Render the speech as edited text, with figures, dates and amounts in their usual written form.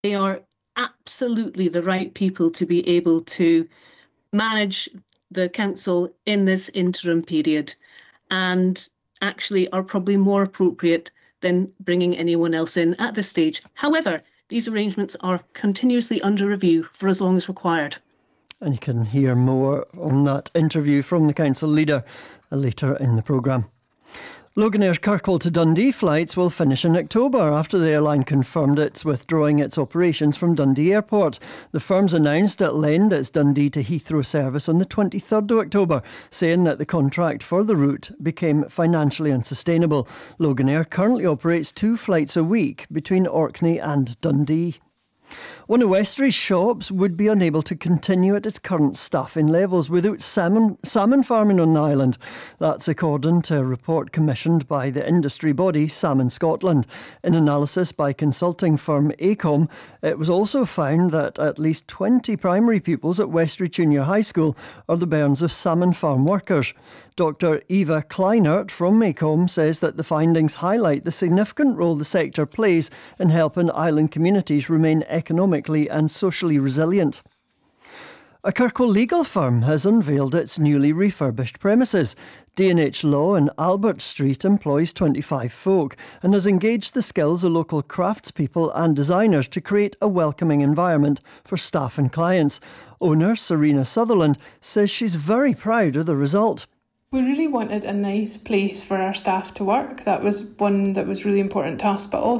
They are absolutely the right people to be able to manage the council in this interim period and actually are probably more appropriate than bringing anyone else in at this stage. However, these arrangements are continuously under review for as long as required. And you can hear more on that interview from the council leader later in the programme. Loganair's Kirkwall to Dundee flights will finish in October after the airline confirmed it's withdrawing its operations from Dundee Airport. The firm's announced it'll end its Dundee to Heathrow service on the 23rd of October, saying that the contract for the route became financially unsustainable. Loganair currently operates 2 flights a week between Orkney and Dundee. One of Westry's shops would be unable to continue at its current staffing levels without salmon farming on the island. That's according to a report commissioned by the industry body Salmon Scotland. In analysis by consulting firm AECOM, it was also found that at least 20 primary pupils at Westry Junior High School are the bairns of salmon farm workers. Dr Eva Kleinert from AECOM says that the findings highlight the significant role the sector plays in helping island communities remain economically and socially resilient. A Kirkwall legal firm has unveiled its newly refurbished premises. D&H Law in Albert Street employs 25 folk and has engaged the skills of local craftspeople and designers to create a welcoming environment for staff and clients. Owner Serena Sutherland says she's very proud of the result. We really wanted a nice place for our staff to work. That was one that was really important to us, but also